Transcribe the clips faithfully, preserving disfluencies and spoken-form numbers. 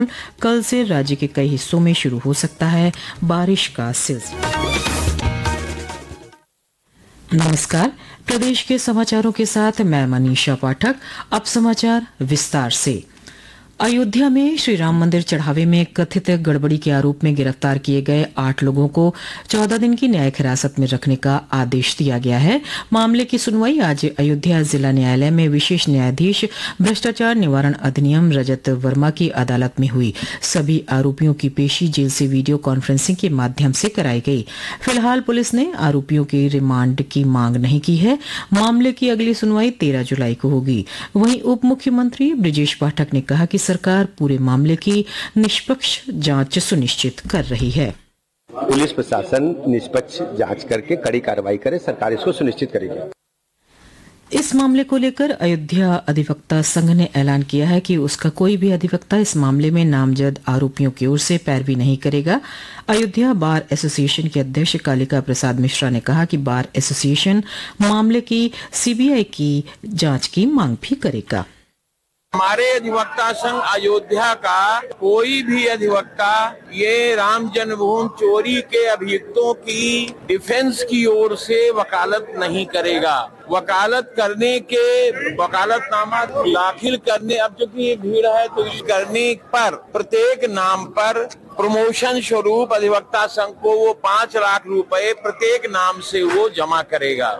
कल से राज्य के कई हिस्सों में शुरू हो सकता है बारिश का सिलसिला। नमस्कार, प्रदेश के समाचारों के साथ मैं मनीषा पाठक। अब समाचार विस्तार से। अयोध्या में श्री राम मंदिर चढ़ावे में कथित गड़बड़ी के आरोप में गिरफ्तार किए गए आठ लोगों को चौदह दिन की न्यायिक हिरासत में रखने का आदेश दिया गया है। मामले की सुनवाई आज अयोध्या जिला न्यायालय में विशेष न्यायाधीश भ्रष्टाचार निवारण अधिनियम रजत वर्मा की अदालत में हुई। सभी आरोपियों की पेशी जेल से वीडियो कॉन्फ्रेंसिंग के माध्यम से कराई गई। फिलहाल पुलिस ने आरोपियों की रिमांड की मांग नहीं की है। मामले की अगली सुनवाई तेरह जुलाई को होगी। वहीं उप मुख्यमंत्री ब्रजेश पाठक ने कहा कि सरकार पूरे मामले की निष्पक्ष जांच सुनिश्चित कर रही है। पुलिस प्रशासन निष्पक्ष जांच करके कड़ी कार्रवाई करे, सरकार इसको सुनिश्चित करेगी। इस मामले को लेकर अयोध्या अधिवक्ता संघ ने ऐलान किया है कि उसका कोई भी अधिवक्ता इस मामले में नामजद आरोपियों की ओर से पैरवी नहीं करेगा। अयोध्या बार एसोसिएशन के अध्यक्ष कालिका प्रसाद मिश्रा ने कहा कि बार एसोसिएशन मामले की सीबीआई की जांच की मांग भी करेगा। हमारे अधिवक्ता संघ अयोध्या का कोई भी अधिवक्ता ये राम जन्मभूमि चोरी के अभियुक्तों की डिफेंस की ओर से वकालत नहीं करेगा। वकालत करने के वकालतनामा दाखिल करने, अब जो कि ये भीड़ है तो इस करने पर प्रत्येक नाम पर प्रमोशन स्वरूप अधिवक्ता संघ को वो पांच लाख रुपए प्रत्येक नाम से वो जमा करेगा।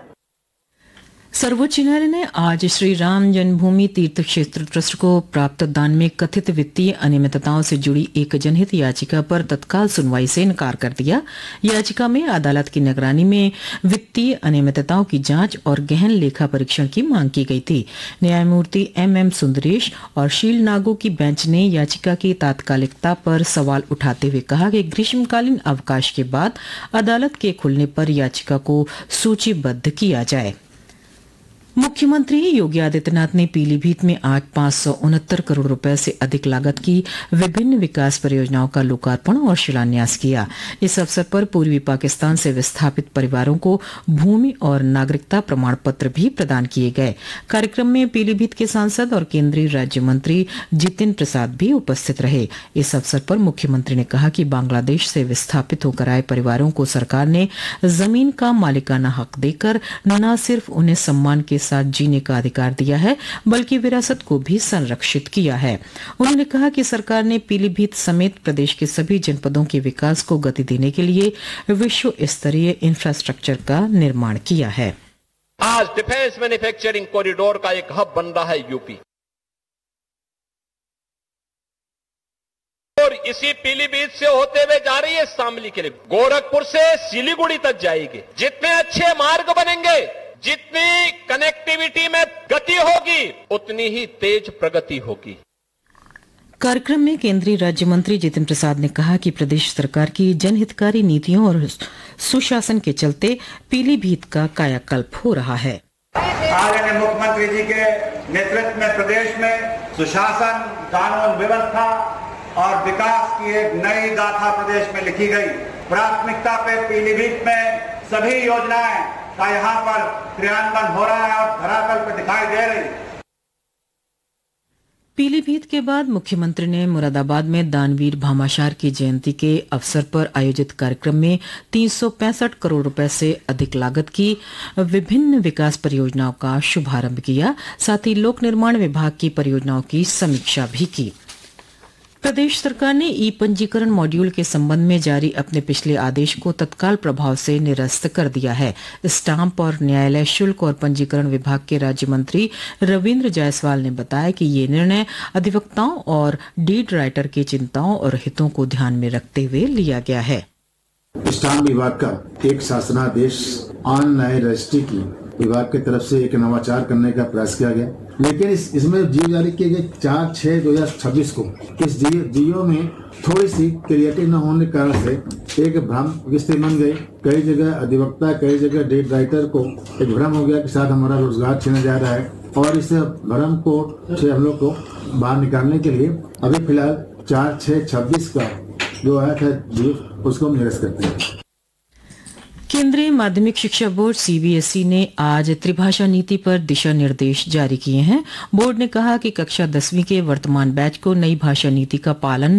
सर्वोच्च न्यायालय ने आज श्री राम जन्मभूमि तीर्थ क्षेत्र ट्रस्ट को प्राप्त दान में कथित वित्तीय अनियमितताओं से जुड़ी एक जनहित याचिका पर तत्काल सुनवाई से इनकार कर दिया। याचिका में अदालत की निगरानी में वित्तीय अनियमितताओं की जांच और गहन लेखा परीक्षण की मांग की गई थी। न्यायमूर्ति एम एम सुंदरेश और शील नागो की बेंच ने याचिका की तात्कालिकता पर सवाल उठाते हुए कहा कि ग्रीष्मकालीन अवकाश के बाद अदालत के खुलने पर याचिका को सूचीबद्ध किया जाए। मुख्यमंत्री योगी आदित्यनाथ ने पीलीभीत में आज पांच सौ उनहत्तर करोड़ रुपए से अधिक लागत की विभिन्न विकास परियोजनाओं का लोकार्पण और शिलान्यास किया। इस अवसर पर पूर्वी पाकिस्तान से विस्थापित परिवारों को भूमि और नागरिकता प्रमाण पत्र भी प्रदान किए गए। कार्यक्रम में पीलीभीत के सांसद और केंद्रीय राज्य मंत्री जितिन प्रसाद भी उपस्थित रहे। इस अवसर पर मुख्यमंत्री ने कहा कि बांग्लादेश से विस्थापित होकर आए परिवारों को सरकार ने जमीन का मालिकाना हक देकर न सिर्फ उन्हें सम्मान के साथ जीने का अधिकार दिया है, बल्कि विरासत को भी संरक्षित किया है। उन्होंने कहा कि सरकार ने पीलीभीत समेत प्रदेश के सभी जनपदों के विकास को गति देने के लिए विश्व स्तरीय इंफ्रास्ट्रक्चर का निर्माण किया है। आज डिफेंस मैन्युफैक्चरिंग कॉरिडोर का एक हब बन रहा है यूपी, और इसी पीलीभीत से होते हुए जा रही है शामली के लिए, गोरखपुर से सिलीगुड़ी तक जाएगी। जितने अच्छे मार्ग बनेंगे, जितनी कनेक्टिविटी में गति होगी, उतनी ही तेज प्रगति होगी। कार्यक्रम में केंद्रीय राज्य मंत्री जितिन प्रसाद ने कहा कि प्रदेश सरकार की जनहितकारी नीतियों और सुशासन के चलते पीलीभीत का कायाकल्प हो रहा है। आदरणीय मुख्यमंत्री जी के नेतृत्व में प्रदेश में सुशासन, कानून व्यवस्था और विकास की एक नई गाथा प्रदेश में लिखी गई। प्राथमिकता पे पीलीभीत में सभी योजनाएं का यहाँ पर क्रियान्वयन हो रहा है और धरातल पर दिखाई दे रही। पीलीभीत के बाद मुख्यमंत्री ने मुरादाबाद में दानवीर भामाशार की जयंती के अवसर पर आयोजित कार्यक्रम में तीन सौ पैंसठ करोड़ रुपए से अधिक लागत की विभिन्न विकास परियोजनाओं का शुभारंभ किया। साथ ही लोक निर्माण विभाग की परियोजनाओं की समीक्षा भी की। प्रदेश सरकार ने ई पंजीकरण मॉड्यूल के संबंध में जारी अपने पिछले आदेश को तत्काल प्रभाव से निरस्त कर दिया है। स्टाम्प और न्यायालय शुल्क और पंजीकरण विभाग के राज्य मंत्री रविन्द्र जायसवाल ने बताया कि ये निर्णय अधिवक्ताओं और डीड राइटर की चिंताओं और हितों को ध्यान में रखते हुए लिया गया है। स्टाम्प विभाग का एक शासनादेश ऑनलाइन रजिस्ट्री की विभाग की तरफ से एक नवाचार करने का प्रयास किया गया, लेकिन इस, इसमें जियो जारी किए गए चार छह दो हजार छब्बीस को इस जियो, जियो में थोड़ी सी क्रिएटिव न होने के कारण से एक भ्रम की स्थिति बन गई। कई जगह अधिवक्ता, कई जगह डेट राइटर को एक भ्रम हो गया कि शायद हमारा रोजगार छीना जा रहा है, और इस भ्रम को से हम लोग को बाहर निकालने के लिए अभी फिलहाल चार छह छब्बीस का जो आया था जियो, उसको हम निरस्त करते हैं। केंद्रीय माध्यमिक शिक्षा बोर्ड सीबीएसई ने आज त्रिभाषा नीति पर दिशा निर्देश जारी किए हैं। बोर्ड ने कहा कि कक्षा दसवीं के वर्तमान बैच को नई भाषा नीति का पालन